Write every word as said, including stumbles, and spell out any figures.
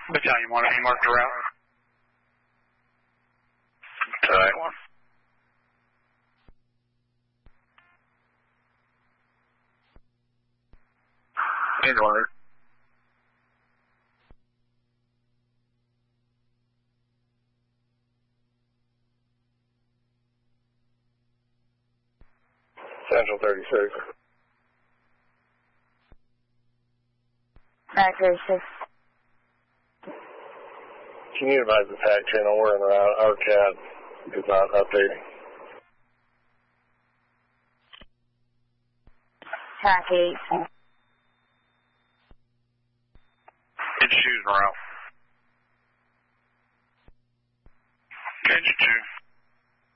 Battalion one, have you marked a route? Battalion one. Neither one. Central thirty-six. Back thirty-six. Can you advise the TAC channel we're in route? Our C A D is not updating. TAC eight.